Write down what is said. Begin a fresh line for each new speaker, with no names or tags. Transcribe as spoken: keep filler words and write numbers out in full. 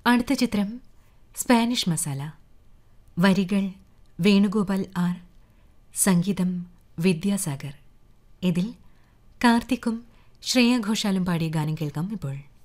അടുത്ത ചിത്രം സ്പാനിഷ് മസാല. വരികൾ വേണുഗോപാൽ ആർ, സംഗീതം വിദ്യാസാഗർ. ഇതിൽ കാർത്തിക്കും ശ്രേയ ഘോഷാലും പാടിയ ഗാനം കേൾക്കാം ഇപ്പോൾ.